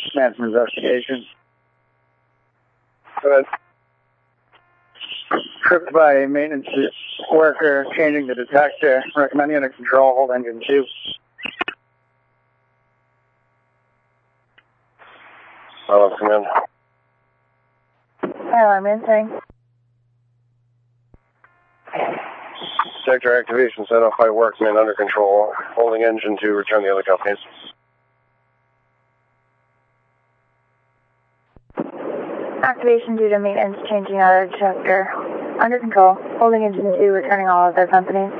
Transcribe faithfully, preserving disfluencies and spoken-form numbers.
Man from investigation. Go ahead. Tripped by a maintenance worker, changing the detector, recommending under control, hold engine two. Hello, command. Hello, I'm answering. Sector activation set off by workman under control, holding engine to return the other companies. Activation due to maintenance changing out of detector. Under control, holding engine two, returning all other companies.